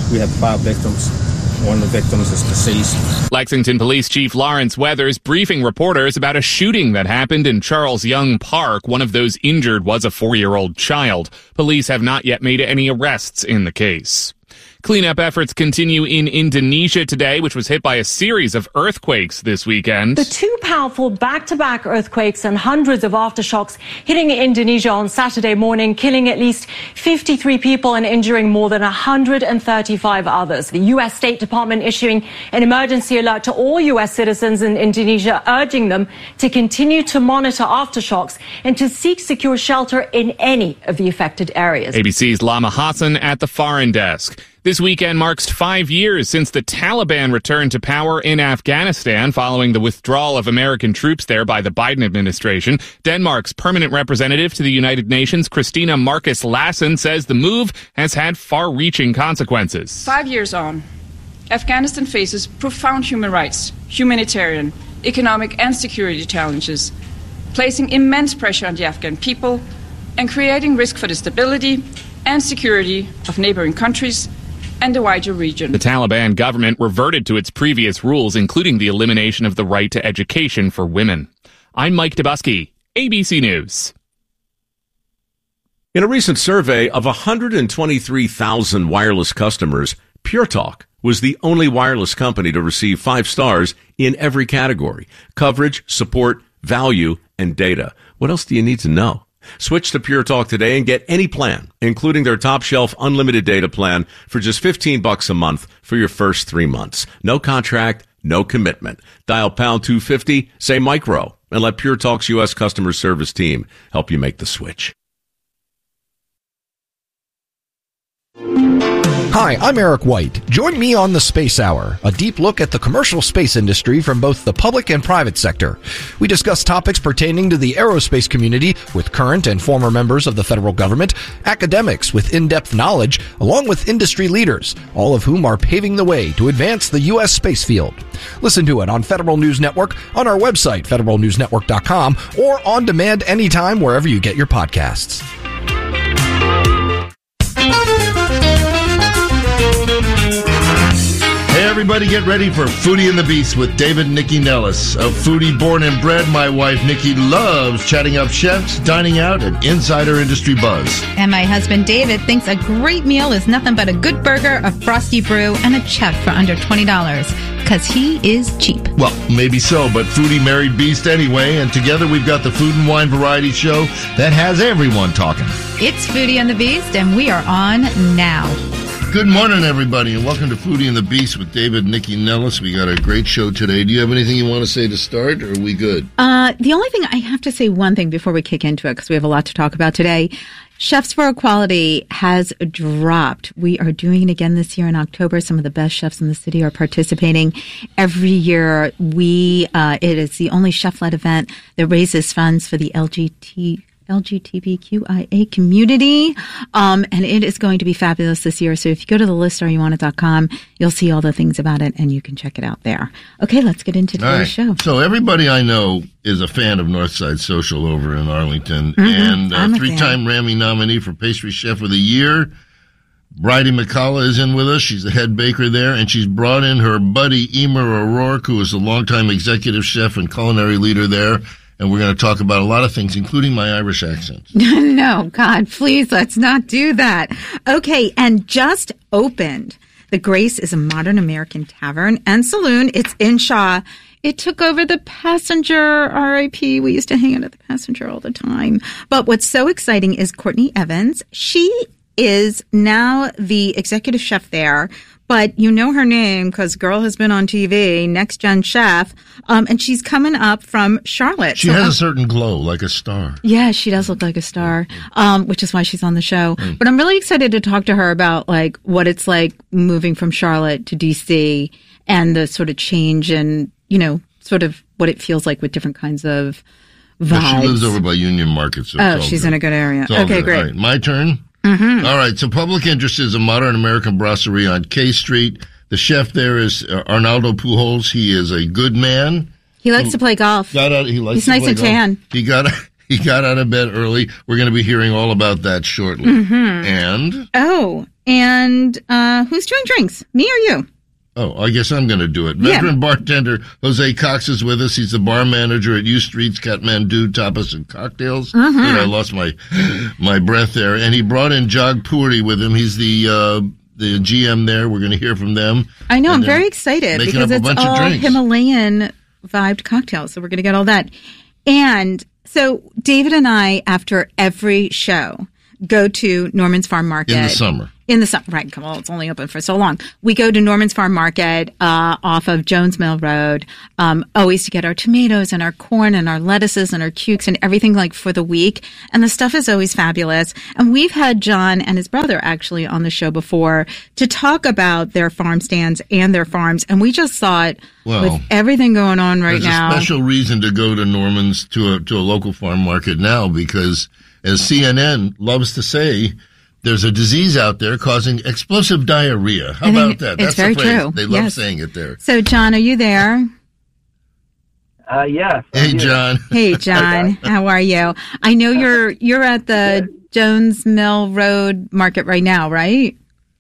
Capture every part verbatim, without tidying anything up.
We have five victims. One of the victims is deceased. Lexington Police Chief Lawrence Weathers briefing reporters about a shooting that happened in Charles Young Park. One of those injured was a four-year-old child. Police have not yet made any arrests in the case. Cleanup efforts continue in Indonesia today, which was hit by a series of earthquakes this weekend. The two powerful back-to-back earthquakes and hundreds of aftershocks hitting Indonesia on Saturday morning, killing at least fifty-three people and injuring more than one hundred thirty-five others. The U S State Department issuing an emergency alert to all U S citizens in Indonesia, urging them to continue to monitor aftershocks and to seek secure shelter in any of the affected areas. A B C's Lama Hassan at the foreign desk. This weekend marks five years since the Taliban returned to power in Afghanistan following the withdrawal of American troops there by the Biden administration. Denmark's permanent representative to the United Nations, Christina Marcus Lassen, says the move has had far-reaching consequences. Five years on, Afghanistan faces profound human rights, humanitarian, economic and security challenges, placing immense pressure on the Afghan people and creating risk for the stability and security of neighboring countries and the wider region. The Taliban government reverted to its previous rules, including the elimination of the right to education for women. I'm Mike Dubusky, A B C News. In a recent survey of one hundred twenty-three thousand wireless customers, Pure Talk was the only wireless company to receive five stars in every category: coverage, support, value, and data. What else do you need to know? Switch to Pure Talk today and get any plan, including their top shelf unlimited data plan, for just fifteen bucks a month for your first three months. No contract, no commitment. Dial pound two fifty, say micro, and let Pure Talk's U S customer service team help you make the switch. Hi, I'm Eric White. Join me on the Space Hour, a deep look at the commercial space industry from both the public and private sector. We discuss topics pertaining to the aerospace community with current and former members of the federal government, academics with in-depth knowledge, along with industry leaders, all of whom are paving the way to advance the U S space field. Listen to it on Federal News Network, on our website, federal news network dot com, or on demand anytime wherever you get your podcasts. Hey everybody, get ready for Foodie and the Beast with David and Nikki Nellis. A foodie born and bred, my wife Nikki loves chatting up chefs, dining out, and insider industry buzz. And my husband David thinks a great meal is nothing but a good burger, a frosty brew, and a check for under twenty dollars. Because he is cheap. Well, maybe so, but foodie married beast anyway, and together we've got the Food and Wine Variety Show that has everyone talking. It's Foodie and the Beast, and we are on now. Good morning, everybody, and welcome to Foodie and the Beast with David and Nikki Nellis. We got a great show today. Do you have anything you want to say to start, or are we good? Uh, the only thing, I have to say one thing before we kick into it, because we have a lot to talk about today. Chefs for Equality has dropped. We are doing it again this year in October. Some of the best chefs in the city are participating. Every year, we uh, it is the only chef-led event that raises funds for the L G B T L G B T Q I A community. Um, and it is going to be fabulous this year. So if you go to the list are you want it dot com, you'll see all the things about it and you can check it out there. Okay, let's get into today's right. show. So everybody I know is a fan of Northside Social over in Arlington. Mm-hmm. And uh, three-time Rammy nominee for Pastry Chef of the Year. Bridie McCullough is in with us. She's the head baker there, and she's brought in her buddy Emer O'Rourke, who is a longtime executive chef and culinary leader there. And we're going to talk about a lot of things, including my Irish accent. No, God, please, let's not do that. Okay, and just opened. The Grace is a modern American tavern and saloon. It's in Shaw. It took over the Passenger, R I P We used to hang out at the Passenger all the time. But what's so exciting is Courtney Evans. She is now the executive chef there. But you know her name because girl has been on T V, Next Gen Chef, um, and she's coming up from Charlotte. She so, has um, a certain glow, like a star. Yeah, she does look like a star, um, which is why she's on the show. Mm. But I'm really excited to talk to her about like what it's like moving from Charlotte to D C and the sort of change and, you know, sort of what it feels like with different kinds of vibes. Yeah, she lives over by Union Market. So oh, she's good. in a good area. Okay, good. great. All right, my turn. Mm-hmm. All right, so Public Interest is a modern American brasserie on K Street. The chef there is uh, Arnaldo Pujols. He is a good man. He likes to play golf. Got out, he likes He's to nice play and golf. tan. He got He got out of bed early. We're going to be hearing all about that shortly. Mm-hmm. And? Oh, and uh, who's doing drinks? Me or you? Oh, I guess I'm going to do it. Veteran yeah. bartender Jose Cox is with us. He's the bar manager at U Street's Kathmandu Tapas and Cocktails. Mm-hmm. Dude, I lost my my breath there. And he brought in Jog Puri with him. He's the uh, the G M there. We're going to hear from them. I know. I'm very excited because it's all Himalayan vibed cocktails. So we're going to get all that. And so David and I, after every show, go to Norman's Farm Market. In the summer. In the summer, right. Well, it's only open for so long. We go to Norman's Farm Market uh, off of Jones Mill Road, um, always to get our tomatoes and our corn and our lettuces and our cukes and everything like for the week. And the stuff is always fabulous. And we've had John and his brother actually on the show before to talk about their farm stands and their farms. And we just thought, well, with everything going on right there's now, there's a special reason to go to Norman's to a to a local farm market now because, as C N N loves to say, there's a disease out there causing explosive diarrhea. How about that? It's That's very the phrase. true. They love yes. saying it there. So, John, are you there? Uh, yeah. Hey, John. Hey, John. How are you? I know you're you're at the Good. Jones Mill Road Market right now, right?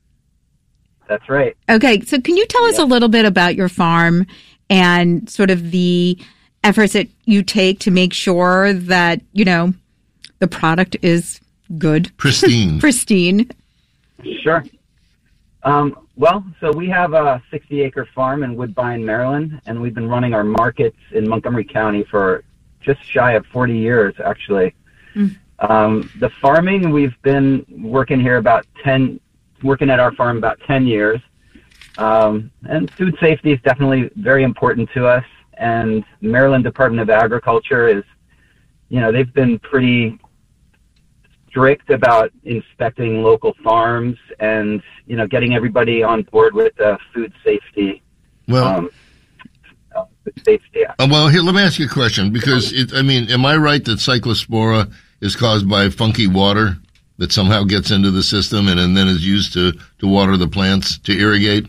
That's right. Okay. So, can you tell us yeah. a little bit about your farm and sort of the efforts that you take to make sure that, you know, the product is good. Pristine. Pristine. Sure. Um, well, so we have a sixty-acre farm in Woodbine, Maryland, and we've been running our markets in Montgomery County for just shy of forty years, actually. Mm. Um, the farming, we've been working here about ten, working at our farm about ten years. Um, and food safety is definitely very important to us. And Maryland Department of Agriculture is, you know, they've been pretty strict about inspecting local farms and, you know, getting everybody on board with uh, food safety. Well, um, uh, food safety. Uh, well, here, let me ask you a question because, it, I mean, am I right that cyclospora is caused by funky water that somehow gets into the system and, and then is used to, to water the plants, to irrigate?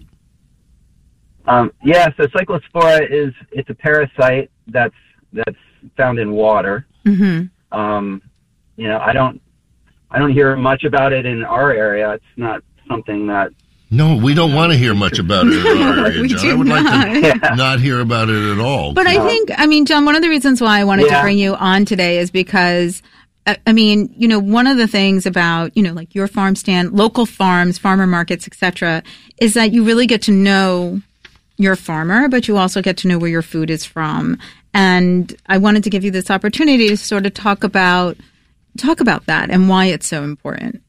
Um, yeah, so cyclospora is, it's a parasite that's, that's found in water. Mm-hmm. Um, you know, I don't, I don't hear much about it in our area. It's not something that... No, we don't want to hear much about it in our area, John. I would not. like to yeah. not hear about it at all. But I think, I mean, John, one of the reasons why I wanted yeah. to bring you on today is because, I mean, you know, one of the things about, you know, like your farm stand, local farms, farmer markets, et cetera, is that you really get to know your farmer, but you also get to know where your food is from. And I wanted to give you this opportunity to sort of talk about Talk about that and why it's so important.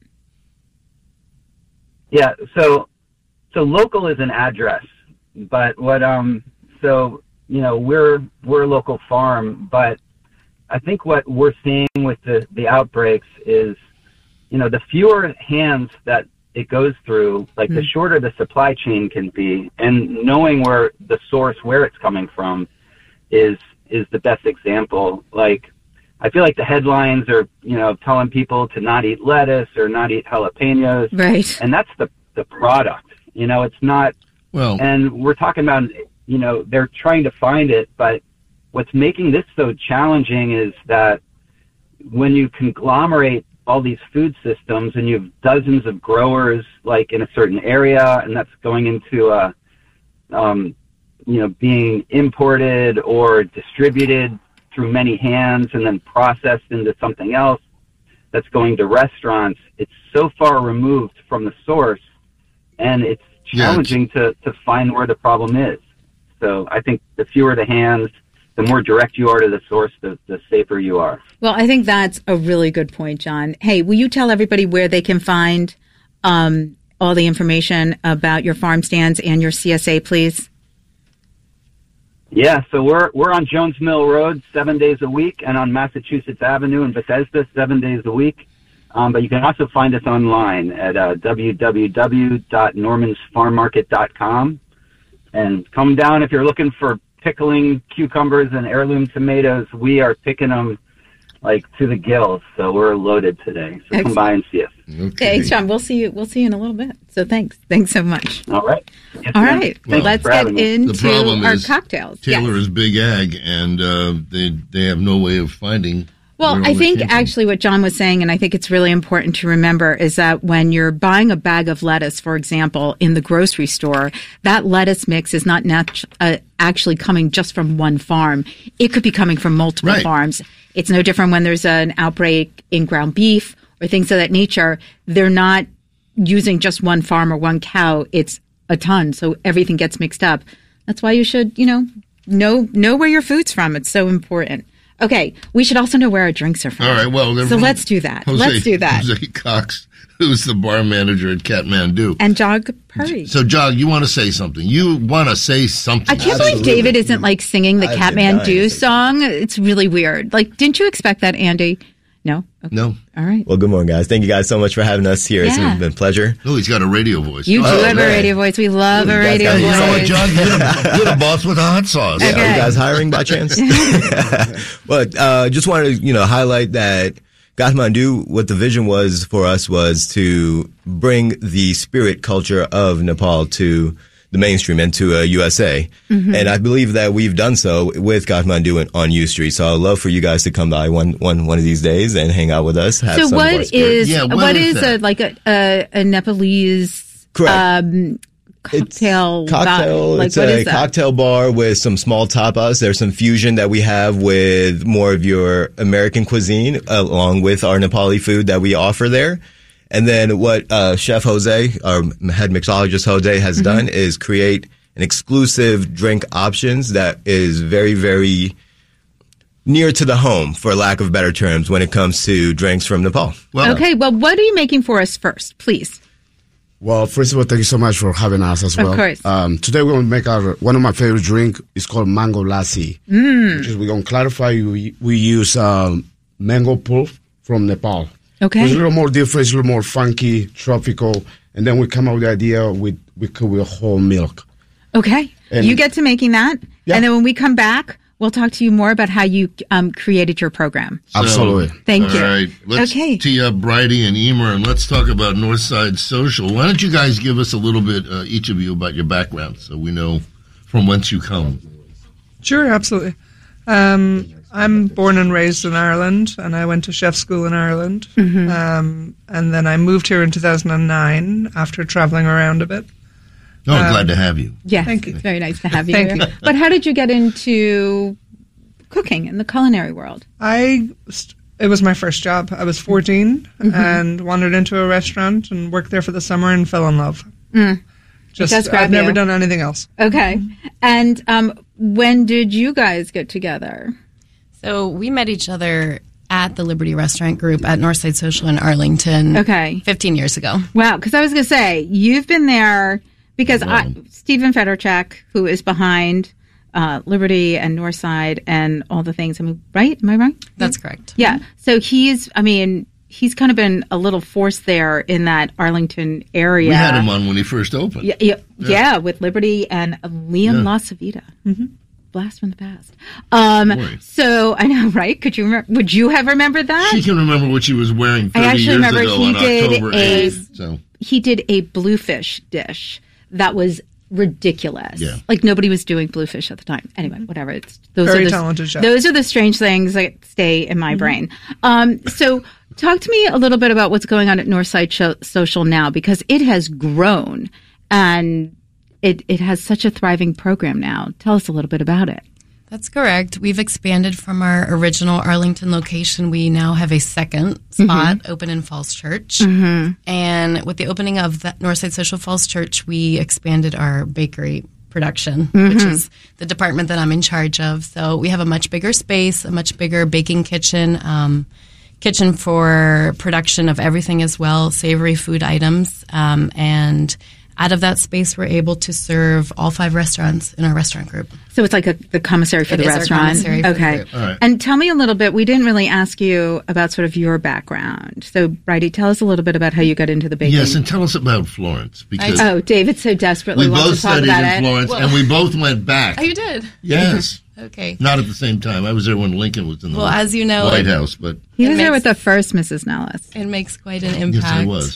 Yeah, so so local is an address, but what um so you know we're we're a local farm, but I think what we're seeing with the the outbreaks is, you know, the fewer hands that it goes through, like mm-hmm. the shorter the supply chain can be, and knowing where the source, where it's coming from, is is the best example. Like, I feel like the headlines are, you know, telling people to not eat lettuce or not eat jalapenos. Right. And that's the, the product. You know, it's not, well, and we're talking about, you know, they're trying to find it, but what's making this so challenging is that when you conglomerate all these food systems and you have dozens of growers, like in a certain area, and that's going into a, um, you know, being imported or distributed through many hands and then processed into something else that's going to restaurants, it's so far removed from the source, and it's challenging yeah, it's... to, to find where the problem is. So I think the fewer the hands, the more direct you are to the source, the, the safer you are. Well, I think that's a really good point, John. Hey, will you tell everybody where they can find um, all the information about your farm stands and your C S A, please? Yeah, so we're we're on Jones Mill Road seven days a week, and on Massachusetts Avenue in Bethesda seven days a week. Um, but you can also find us online at uh, w w w dot normans farm market dot com. And come down if you're looking for pickling cucumbers and heirloom tomatoes. We are picking them like to the gills, so we're loaded today. So Excellent. Come by and see us. Okay, hey, John, we'll see you. We'll see you in a little bit. So thanks, thanks so much. All right. Yes, All right. Well, let's get into our is cocktails. Taylor yes. is Big Ag, and uh, they they have no way of finding Well, I think actually what John was saying, and I think it's really important to remember, is that when you're buying a bag of lettuce, for example, in the grocery store, that lettuce mix is not nat- uh, actually coming just from one farm. It could be coming from multiple Right. farms. It's no different when there's an outbreak in ground beef or things of that nature. They're not using just one farm or one cow. It's a ton, so everything gets mixed up. That's why you should, you know, know know where your food's from. It's so important. Okay, we should also know where our drinks are from. All right, well, so let's do that. Jose, let's do that. Jose Cox, who's the bar manager at Kathmandu. And Jog Puri. So, Jog, you want to say something? You want to say something? I can't Absolutely. believe David isn't like singing the I've been Kathmandu dying to song. It's really weird. Like, didn't you expect that, Andy? No? Okay. No. All right. Well, good morning, guys. Thank you guys so much for having us here. Yeah. It's been a pleasure. No, he's got a radio voice. You do Oh, have a man. radio voice. We love Ooh, a you guys radio got- You know what, voice. John? You're the, you're the boss with the hot sauce. Yeah, Okay. are you guys hiring by chance? But uh, just wanted to, you know, highlight that Kathmandu, what the vision was for us was to bring the spirit culture of Nepal to the mainstream and to uh, U S A. Mm-hmm. And I believe that we've done so with Kathmandu on U Street. So I'd love for you guys to come by one, one, one of these days and hang out with us. Have So some of our what spirit. is Yeah, what what is is that? a like a a, a Nepalese Correct. um, cocktail? It's cocktail. vibe? Like it's what a is that? cocktail bar with some small tapas. There's some fusion that we have with more of your American cuisine, along with our Nepali food that we offer there. And then what uh, Chef Jose, our head mixologist Jose, has Mm-hmm. done is create an exclusive drink options that is very, very near to the home, for lack of better terms, when it comes to drinks from Nepal. Well, Okay, well, what are you making for us first, please? Well, first of all, thank you so much for having us as Of well. course. Um, today we're going to make our one of my favorite drink. It's called mango lassi. Mm. Which is we're going to clarify. We, we use um, mango pulp from Nepal. Okay. It's a little more different. It's a little more funky, tropical, and then we come up with the idea with we cook with whole milk. Okay, And- you get to making that, Yeah. and then when we come back, we'll talk to you more about how you um, created your program. so- Absolutely. Thank all you. right, let's Okay. tee up Bridie and Emer, and let's talk about Northside Social. Why don't you guys give us a little bit, uh, each of you, about your background so we know from whence you come? Sure, absolutely. Um, I'm born and raised in Ireland, and I went to chef school in Ireland. Mm-hmm. Um, and then I moved here in two thousand nine after traveling around a bit. Oh, I'm Um, glad to have you. Yes, Thank you. it's very nice to have you Thank here. you. But how did you get into cooking in the culinary world? I st- it was my first job. I was fourteen Mm-hmm. and wandered into a restaurant and worked there for the summer and fell in love. Mm. Just does grab I've never you. done anything else. Okay, and um, when did you guys get together? So we met each other at the Liberty Restaurant Group at Northside Social in Arlington. Okay. fifteen years ago. Wow, because I was going to say, you've been there because I, Stephen Federchek, who is behind uh, Liberty and Northside and all the things, I mean, right? Am I right? That's correct. Yeah. So he's, I mean, he's kind of been a little force there in that Arlington area. We had him on when he first opened. Yeah, yeah, yeah, with Liberty and Liam Yeah. La Savita. Mm-hmm. Blast from the past. Um, Boy. so I know, right? Could you remember? Would you have remembered that? She can remember what she was wearing thirty I actually years remember ago he on did October a eighth. So. he did a bluefish dish that was ridiculous. Yeah. Like nobody was doing bluefish at the time. Anyway, whatever. It's those Very are the, talented chef. Those are the strange things that stay in my brain. Um, so talk to me a little bit about what's going on at Northside Sho- Social now, because it has grown and it it has such a thriving program now. Tell us a little bit about it. That's correct. We've expanded from our original Arlington location. We now have a second spot open in Falls Church. Mm-hmm. And with the opening of the Northside Social Falls Church, we expanded our bakery production, Mm-hmm. which is the department that I'm in charge of. So we have a much bigger space, a much bigger baking kitchen, um, kitchen for production of everything as well, savory food items, um, and out of that space, we're able to serve all five restaurants in our restaurant group. So it's like a, the commissary for It the is our restaurant. commissary for the okay. group. All right. And tell me a little bit. We didn't really ask you about sort of your background. So, Bridie, tell us a little bit about how you got into the baking. Yes, and tell us about Florence, because Oh, David so desperately we wants both to talk studied about in it. Florence, Well- and we both went back. Oh, you did? Yes. Okay. Not at the same time. I was there when Lincoln was in the Well, as you know, White it- House, but He It was there makes- with the first Missus Nellis. It makes quite an yes, impact. I was.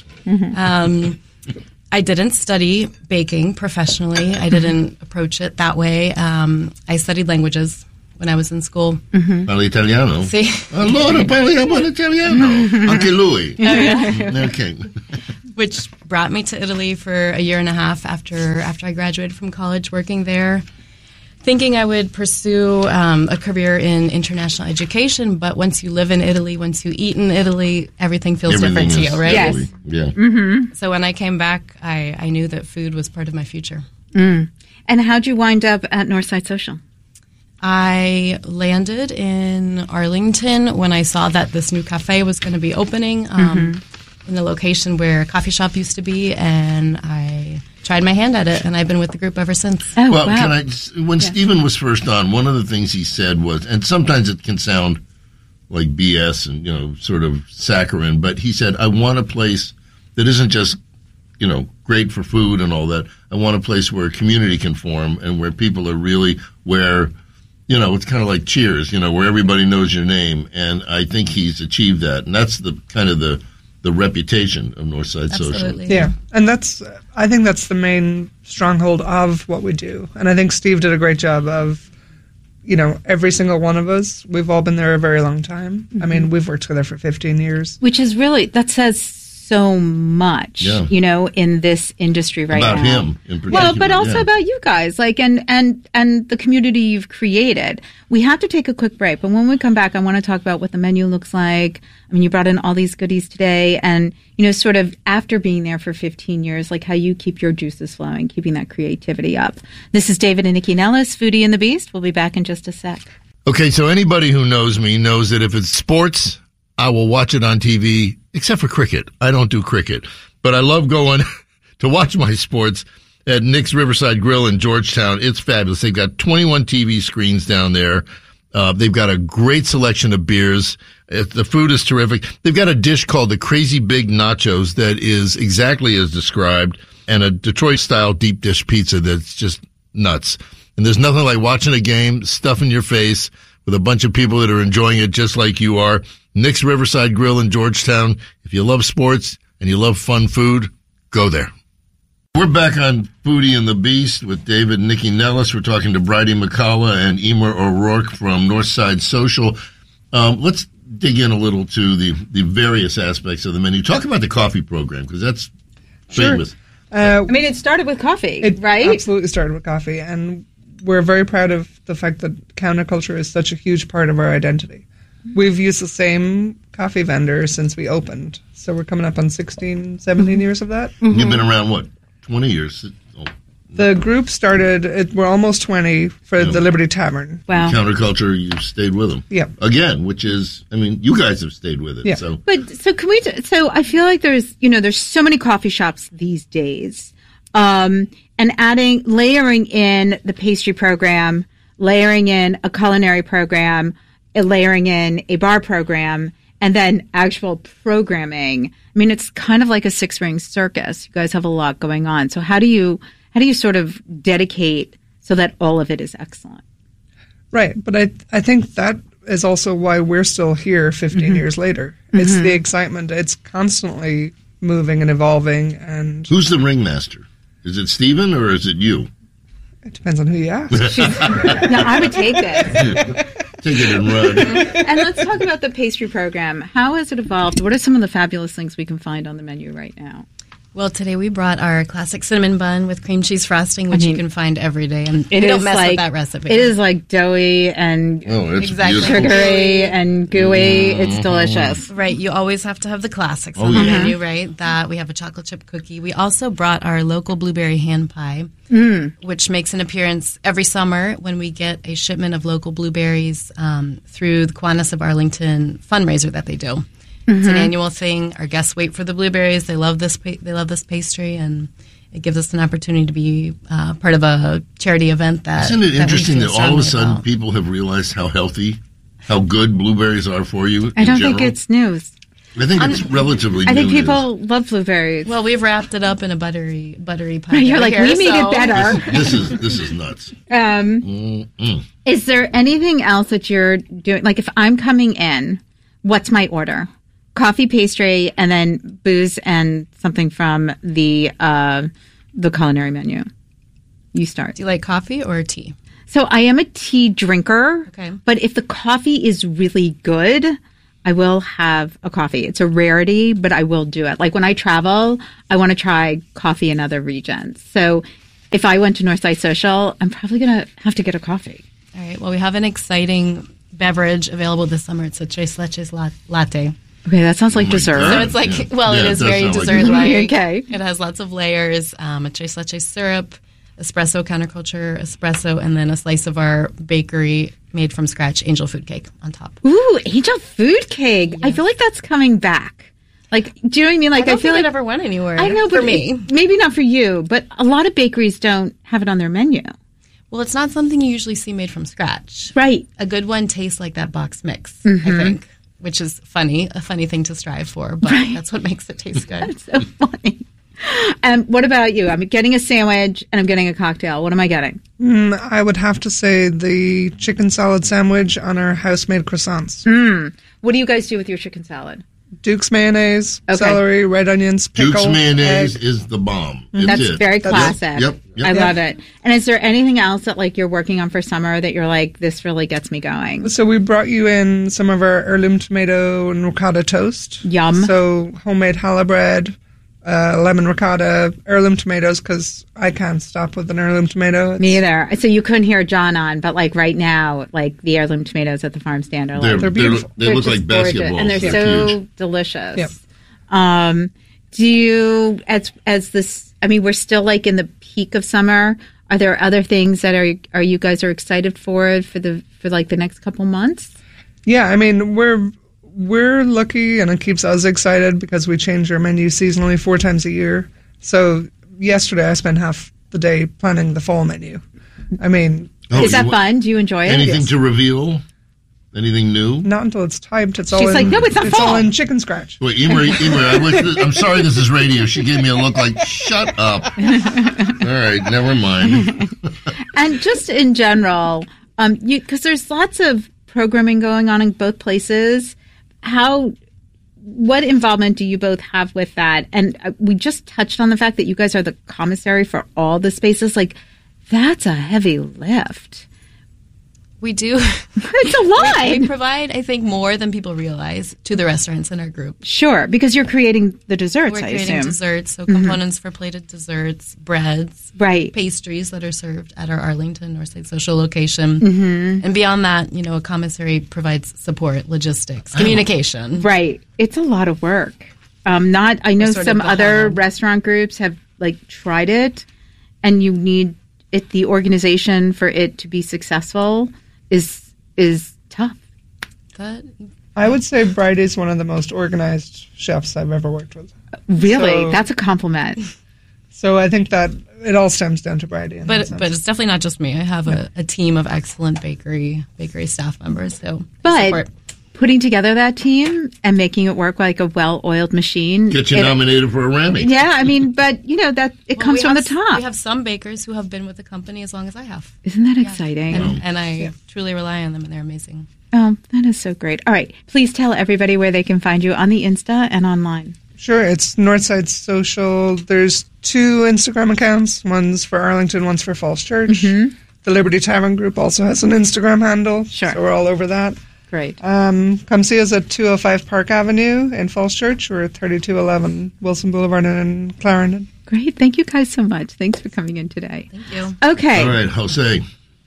Um, I didn't study baking professionally. I didn't approach it that way. Um, I studied languages when I was in school. Mm-hmm. Parli Italiano. See? Allora parliamo l'italiano. Anche lui. Oh, yeah. Okay. Which brought me to Italy for a year and a half after after I graduated from college, working there, thinking I would pursue um, a career in international education. But once you live in Italy, once you eat in Italy, everything feels Everything different to you, right? Yes. Italy. Yeah. Mm-hmm. So when I came back, I, I knew that food was part of my future. Mm. And how'd you wind up at Northside Social? I landed in Arlington when I saw that this new cafe was going to be opening um, Mm-hmm. in the location where a coffee shop used to be, and I tried my hand at it, and I've been with the group ever since. Oh, well, wow. can I? When Yeah. Stephen was first on, one of the things he said was, and sometimes it can sound like B S and you know, sort of saccharine, but he said, "I want a place that isn't just, you know, great for food and all that. I want a place where a community can form and where people are really where." You know, it's kind of like Cheers, you know, where everybody knows your name. And I think he's achieved that. And that's the kind of the, the reputation of Northside Social. Absolutely. Yeah, and that's I think that's the main stronghold of what we do, and I think Steve did a great job of, you know, every single one of us. We've all been there a very long time. I mean, we've worked together for fifteen years. Which is really, that says so much, Yeah. you know, in this industry right About now. him in particular. Well, but also yeah. about you guys, like, and, and, and the community you've created. We have to take a quick break, but when we come back, I want to talk about what the menu looks like. I mean, you brought in all these goodies today, and, you know, sort of after being there for fifteen years, like how you keep your juices flowing, keeping that creativity up. This is David and Nikki Nellis, Foodie and the Beast. We'll be back in just a sec. Okay, so anybody who knows me knows that if it's sports, I will watch it on T V, except for cricket. I don't do cricket. But I love going to watch my sports at Nick's Riverside Grill in Georgetown. It's fabulous. They've got twenty-one T V screens down there. Uh, they've got a great selection of beers. It, the food is terrific. They've got a dish called the Crazy Big Nachos that is exactly as described, and a Detroit-style deep dish pizza that's just nuts. And there's nothing like watching a game, stuff in your face, with a bunch of people that are enjoying it just like you are. Nick's Riverside Grill in Georgetown. If you love sports and you love fun food, go there. We're back on Foodie and the Beast with David and Nikki Nellis. We're talking to Bridie McCullough and Emer O'Rourke from Northside Social. Um, let's dig in a little to the, the various aspects of the menu. Talk about the coffee program, because that's Sure. famous. Uh, I mean, it started with coffee, It right? absolutely started with coffee, and we're very proud of the fact that counterculture is such a huge part of our identity. We've used the same coffee vendor since we opened, so we're coming up on sixteen, seventeen years of that. You've been around, what, twenty years? Oh, The group started, it, we're almost twenty for Yeah. the Liberty Tavern. Wow. Counterculture, you've stayed with them. Yep. Again, which is, I mean, you guys have stayed with it. Yeah. So But so can we? t- So I feel like there's, you know, there's so many coffee shops these days, um, and adding, layering in the pastry program, layering in a culinary program, uh, layering in a bar program, and then actual programming. I mean, it's kind of like a six ring circus. You guys have a lot going on. So how do you how do you sort of dedicate so that all of it is excellent? Right, but I I think that is also why we're still here fifteen Mm-hmm. years later. It's the excitement. It's constantly moving and evolving, and who's the ringmaster? Is it Stephen or is it you? it depends on who you ask. No, I would take this. Take it and run. And let's talk about the pastry program. How has it evolved? What are some of the fabulous things we can find on the menu right now? Well, today we brought our classic cinnamon bun with cream cheese frosting, which I mean, you can find every day. And It we don't is mess like with that recipe. It is like doughy and Oh, it's Exactly. beautiful. sugary and gooey. It's delicious. Right, you always have to have the classics Oh, on the yeah. menu, right? That we have a chocolate chip cookie. We also brought our local blueberry hand pie, which makes an appearance every summer when we get a shipment of local blueberries um, through the Kiwanis of Arlington fundraiser that they do. It's an annual thing. Our guests wait for the blueberries. They love this. Pa- they love this pastry, and it gives us an opportunity to be uh, part of a charity event. That Isn't it that we interesting feel that all of a strongly sudden about. people have realized how healthy, how good blueberries are for you? I in don't general? think it's news. I think it's relatively. I think new news. people love blueberries. Well, we've wrapped it up in a buttery buttery pie. You're like, here, we made so- it better. This is this is nuts. Um, Mm-mm. is there anything else that you're doing? Like, if I'm coming in, what's my order? Coffee, pastry, and then booze and something from the uh, the culinary menu. You start. Do you like coffee or tea? So I am a tea drinker. Okay. But if the coffee is really good, I will have a coffee. It's a rarity, but I will do it. Like when I travel, I want to try coffee in other regions. So if I went to Northside Social, I'm probably going to have to get a coffee. All right. Well, we have an exciting beverage available this summer. It's a Tres Leches la- latte. Okay, that sounds like Oh my dessert. God. So it's like, Yeah. well, Yeah, it it is does very sound like dessert-like. Okay. It has lots of layers, um, a Tres Leches syrup, espresso counterculture, espresso, and then a slice of our bakery made from scratch angel food cake on top. Ooh, angel food cake. Yes. I feel like that's coming back. Like, do you know what I mean? Like, I, don't I feel think like it ever went anywhere. I know, for but me. maybe not for you. But a lot of bakeries don't have it on their menu. Well, it's not something you usually see made from scratch. Right. A good one tastes like that box mix, Mm-hmm. I think, which is funny, a funny thing to strive for, but right. that's what makes it taste good. That's so funny. And what about you? I'm getting a sandwich and I'm getting a cocktail. What am I getting? Mm, I would have to say the chicken salad sandwich on our house-made croissants. Mm. What do you guys do with your chicken salad? Duke's mayonnaise, Okay. celery, red onions, pickle, Duke's mayonnaise egg. is the bomb. Mm, That's it. very Yep, classic. Yep, yep. I yep. love it. And is there anything else that like you're working on for summer that you're like, this really gets me going? So we brought you in some of our heirloom tomato and ricotta toast. Yum. So homemade challah bread, uh, lemon ricotta, heirloom tomatoes, because I can't stop with an heirloom tomato. It's, Me either. So you couldn't hear John on, but like right now, like the heirloom tomatoes at the farm stand are They're, like They're beautiful. They they're look just like gorgeous. basketballs. And they're, They're so huge. delicious. Yep. Um, do you as as this? I mean, we're still like in the peak of summer. Are there other things that are are you guys are excited for for the for like the next couple months? Yeah, I mean, we're we're lucky, and it keeps us excited because we change our menu seasonally four times a year. So yesterday, I spent half the day planning the fall menu. I mean, Oh, Is that you- fun? Do you enjoy it? Anything Yes. to reveal? Anything new? not until it's typed. It's all She's in, like, no, it's not it's all fall. in chicken scratch. Wait, Emer, Emer, I wish this, I'm sorry this is radio. She gave me a look like, shut up. All right, never mind. And just in general, um, you because there's lots of programming going on in both places. How, what involvement do you both have with that? And uh, we just touched on the fact that you guys are the commissary for all the spaces. Like, that's a heavy lift. We do. It's a lot. We, we provide, I think, more than people realize to the restaurants in our group. Sure, because you're creating the desserts, We're I creating assume. desserts, so components for plated desserts, breads, Right. pastries that are served at our Arlington Northside Social location. Mm-hmm. And beyond that, you know, a commissary provides support, logistics, communication. Right. It's a lot of work. Um, not. I know We're sort some of the other hub. restaurant groups have like tried it, and you need it. The organization for it to be successful is is tough. That, I would say Bridie's one of the most organized chefs I've ever worked with. Really, So- that's a compliment. So I think that it all stems down to Bridie. in that but sense. but it's definitely not just me. I have a, a team of excellent bakery bakery staff members. So But support. putting together that team and making it work like a well-oiled machine. Get you it- nominated for a Rammy. Yeah, I mean, but you know that it Well, comes we from have the s- top. We have some bakers who have been with the company as long as I have. Isn't that Yeah. exciting? And, and I truly rely on them, and they're amazing. Oh, that is so great. All right, please tell everybody where they can find you on the Insta and online. Sure, it's Northside Social. There's two Instagram accounts. One's for Arlington, one's for Falls Church. Mm-hmm. The Liberty Tavern Group also has an Instagram handle. Sure. So we're all over that. Great. Um, come see us at two oh five Park Avenue in Falls Church. We're at thirty-two eleven Wilson Boulevard in Clarendon. Great. Thank you guys so much. Thanks for coming in today. Thank you. Okay. All right, Jose.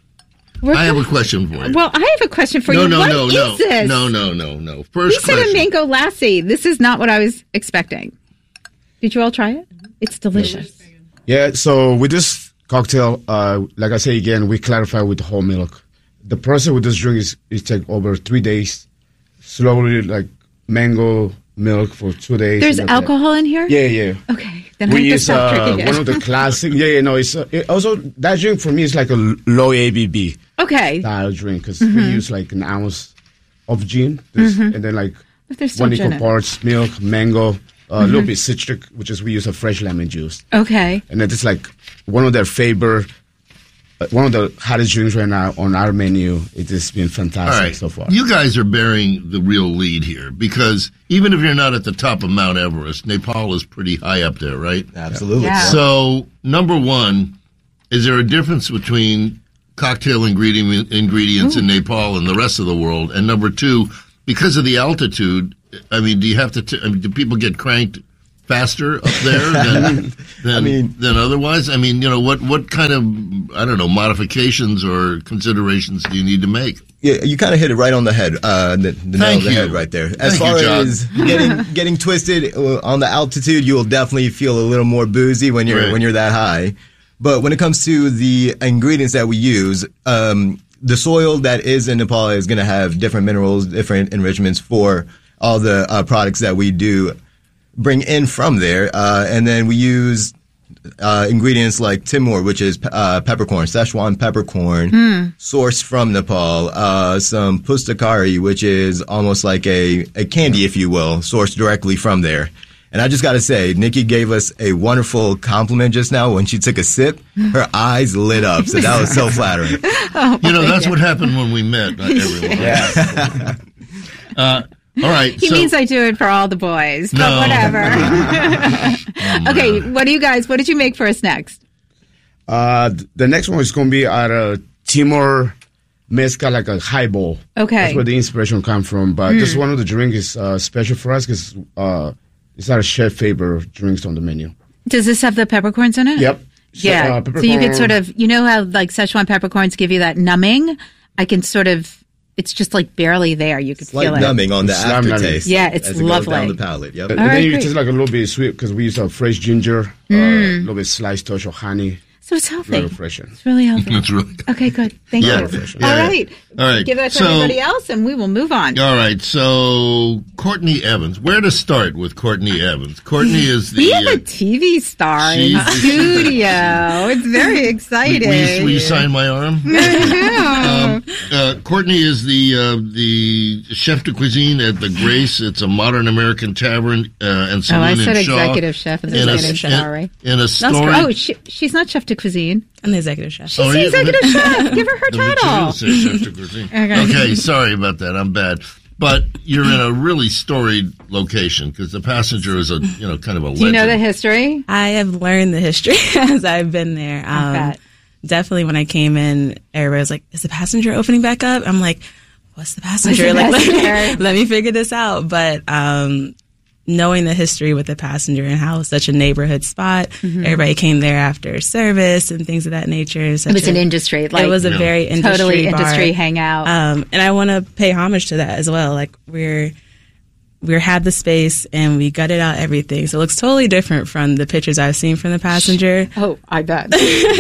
We're I have gonna- a question for you. Well, I have a question for no, you. no, What no, is no, this? no, no, no, no. You First said question. a mango lassi. This is not what I was expecting. Did you all try it? It's delicious. Yeah, so with this cocktail, uh, like I say again, we clarify with whole milk. The process with this drink is it take over three days, slowly like mango milk for two days. There's and that's it. alcohol in here? Yeah, yeah. Okay. Then I We have to use stop uh, drinking it. one of the classic. Yeah, yeah, no. It's uh, it also that drink for me is like a l- low A B B Okay. style drink because Mhm. we use like an ounce of gin, this, Mhm. and then like But there's still one gin equal in it. parts milk, mango, uh, a Mhm. little bit citric, which is we use a fresh lemon juice. Okay. And then it's like one of their favorite, uh, one of the hottest drinks right now on our menu. It has been All fantastic right, so far. you guys are bearing the real lead here because even if you're not at the top of Mount Everest, Nepal is pretty high up there, right? Absolutely. Yeah. So, number one, is there a difference between cocktail ingredient, ingredients Ooh. in Nepal and the rest of the world? And number two, because of the altitude, I mean, do you have to? T- I mean, do people get cranked faster up there than than, I mean, than otherwise? I mean, you know, what what kind of I don't know modifications or considerations do you need to make? Yeah, you kind of hit it right on the head, uh, the, the nail of the head right there. As Thank far you, as getting getting twisted on the altitude, you will definitely feel a little more boozy when you're Right. when you're that high. But when it comes to the ingredients that we use, um, the soil that is in Nepal is going to have different minerals, different enrichments for all the uh, products that we do bring in from there. Uh, and then we use uh, ingredients like Timur, which is uh, peppercorn, Szechuan peppercorn, Mm. sourced from Nepal. Uh, some pustakari, which is almost like a, a candy, if you will, sourced directly from there. And I just got to say, Nikki gave us a wonderful compliment just now. When she took a sip, her eyes lit up. So that was so flattering. Oh, You know, that's yeah. what happened when we met, not everyone. Yeah. uh, all right. He so, means I do it for all the boys, but No. whatever. Oh, Okay, what do you guys, what did you make for us next? Uh, th- the next one is going to be at a Timor mezcal, like a highball. Okay. That's where the inspiration comes from. But Mm. this one of the drink is uh, special for us because uh, it's not a chef favorite drinks on the menu. Does this have the peppercorns in it? Yep. Yeah. So, uh, so you could peppercorn- sort of, you know how like Szechuan peppercorns give you that numbing? I can sort of, it's just like barely there. You could Slight feel it. numbing on the Slight numbing. aftertaste. Yeah, it's as it lovely. goes down the palate. Yep. And All then right, you great. taste like a little bit sweet because we use a fresh ginger, uh, a Mm. little bit sliced touch of honey. So it's healthy. Very refreshing. It's really healthy. That's really Okay, good. Thank Yeah. you. Yeah, All yeah. right. All right. Give that to So- everybody else and we will move on. All right, so Courtney Evans. Where to start with Courtney Evans? Courtney is the. We have uh, a T V star in she's- studio. It's very will, exciting. will you, will you sign my arm? um, uh, Courtney is the uh, the chef de cuisine at the Grace. It's a modern American tavern uh, and Oh, saloon I said in Shaw. executive chef and In a- executive chef. in- Sorry. In a story. Oh, she, she's not chef de cuisine. I'm the executive chef. She's Oh, the you- executive chef. Give her her The material title. says chef de cuisine. Okay. Okay, sorry about that. I'm bad. But you're in a really storied location because the Passenger is a you know kind of a legend. Do you know the history? I have learned the history as I've been there. Um, bet. definitely when I came in, everybody was like, is the Passenger opening back up? I'm like, what's the Passenger? the like, let me, Passenger? let me figure this out. But um, knowing the history with the Passenger and how it's such a neighborhood spot, Mhm. everybody came there after service and things of that nature. It was an industry. Like, it was a Yeah. very industry totally bar. industry hangout. Um, and I want to pay homage to that as well. Like we're we had the space and we gutted out everything, so it looks totally different from the pictures I've seen from the Passenger. Oh, I bet.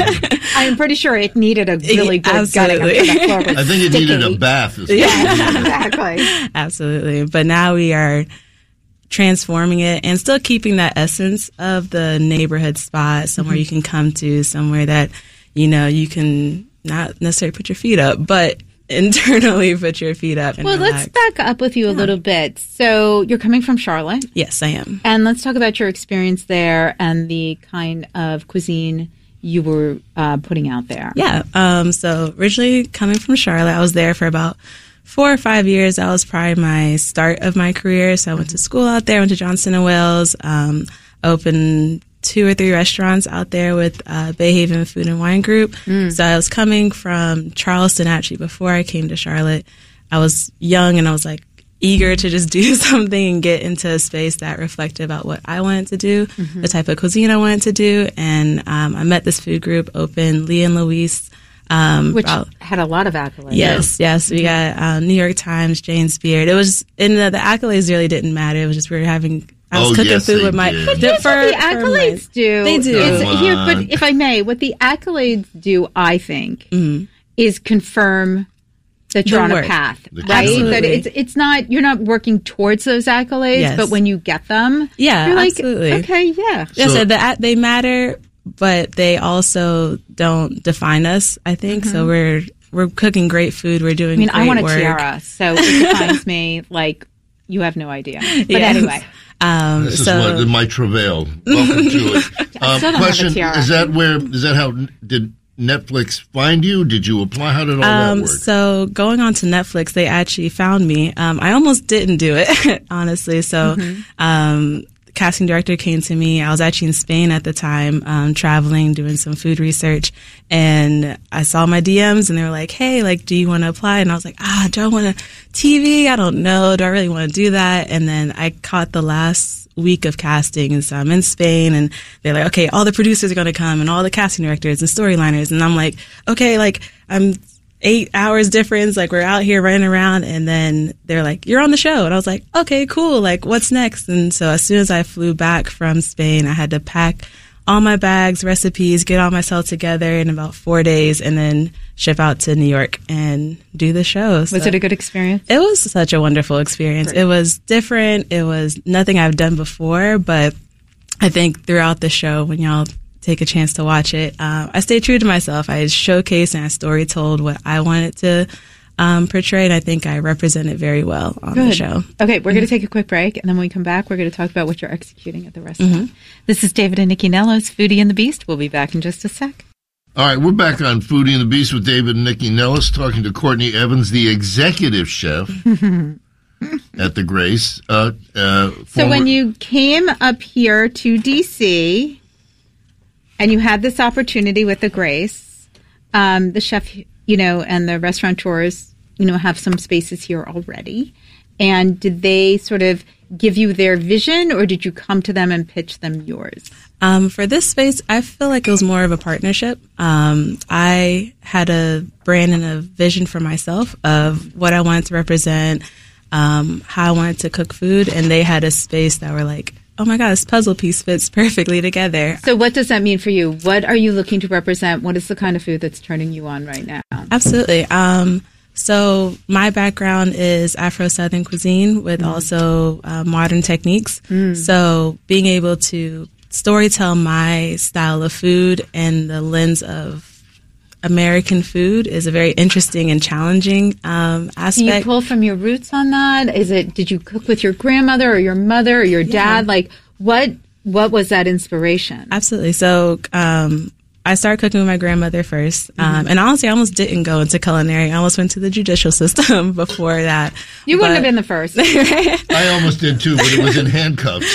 I'm pretty sure it needed a really good Absolutely. gutting. I'm sure that floor was I think it needed a sticky. bath. is- Yeah, exactly. Absolutely. But now we are transforming it and still keeping that essence of the neighborhood spot, somewhere Mhm. you can come to, somewhere that, you know, you can not necessarily put your feet up, but internally put your feet up and Well, relax. let's back up with you a little bit. So you're coming from Charlotte. Yes, I am. And let's talk about your experience there and the kind of cuisine you were uh, putting out there. Yeah. Um, so originally coming from Charlotte, I was there for about four or five years. That was probably my start of my career. So I went to school out there, went to Johnson and Wales, um, opened two or three restaurants out there with uh, Bay Haven Food and Wine Group. Mm. So I was coming from Charleston actually before I came to Charlotte. I was young and I was like eager to just do something and get into a space that reflected about what I wanted to do, Mhm. the type of cuisine I wanted to do. And um, I met this food group, open Lee and Louise. Um, Which about- had a lot of accolades. Yes, yes. We got um, New York Times, James Beard. It was, and the, the accolades really didn't matter. It was just we were having, I was Oh, cooking yes, food they with my, did. But here's for- what the for my- accolades do. They do. Is, Come here, on. but if I may, what the accolades do, I think, Mhm. is confirm that you're The on work. a path, The right? Absolutely. That it's it's not you're not working towards those accolades, Yes. but when you get them, Yeah, you're like, absolutely. okay, yeah. Yeah, So- so the, they matter, but they also don't define us, I think. So we're, we're cooking great food. We're doing I mean, I great want a work. tiara, so it defines me like you have no idea. But Yes. anyway, Um, This so, is what, my travail. Welcome to it. Um, still don't have a question: tiara. Is that where? Is that how? Did Netflix find you? Did you apply? How did all Um, that work? so going on to Netflix, they actually found me. Um, I almost didn't do it, honestly. So, Mm-hmm. um, casting director came to me. I was actually in Spain at the time, um, traveling, doing some food research, and I saw my D Ms, and they were like, "Hey, like, do you want to apply?" And I was like, "Ah, do I want a T V? I don't know. Do I really want to do that?" And then I caught the last week of casting, and so I'm in Spain, and they're like, "Okay, all the producers are going to come, and all the casting directors and storyliners," and I'm like, "Okay, like, I'm." Eight hours difference, like we're out here running around, and then they're like, "You're on the show," and I was like, "Okay, cool, like what's next?" And so as soon as I flew back from Spain, I had to pack all my bags, recipes, get all myself together in about four days, and then ship out to New York and do the show. Was so it a good experience? It was such a wonderful experience. Great. It was different. It was nothing I've done before, but I think throughout the show, when y'all take a chance to watch it, uh, I stayed true to myself. I showcased and I story told what I wanted to um, portray, and I think I represented very well on Good. the show. Okay, we're mm-hmm. going to take a quick break, and then when we come back, we're going to talk about what you're executing at the restaurant. Mm-hmm. This is David and Nikki Nellis, Foodie and the Beast. We'll be back in just a sec. All right, we're back on Foodie and the Beast with David and Nikki Nellis, talking to Courtney Evans, the executive chef at the Grace. Uh, uh, former- so when you came up here to D C and you had this opportunity with the Grace, um, the chef, you know, and the restaurateurs, you know, have some spaces here already. And did they sort of give you their vision, or did you come to them and pitch them yours? Um, for this space, I feel like it was more of a partnership. Um, I had a brand and a vision for myself of what I wanted to represent, um, how I wanted to cook food, and they had a space that were like, oh my God, this puzzle piece fits perfectly together. So what does that mean for you? What are you looking to represent? What is the kind of food that's turning you on right now? Absolutely. Um, so my background is Afro-Southern cuisine with mm. also uh, modern techniques. Mm. So being able to storytell my style of food and the lens of American food is a very interesting and challenging um, aspect. Do you pull from your roots on that? Is it? Did you cook with your grandmother or your mother or your yeah. dad? Like, what? What was that inspiration? Absolutely. So, um, I started cooking with my grandmother first, um, mm-hmm. and honestly, I almost didn't go into culinary. I almost went to the judicial system before that. You but, wouldn't have been the first. I almost did too, but it was in handcuffs.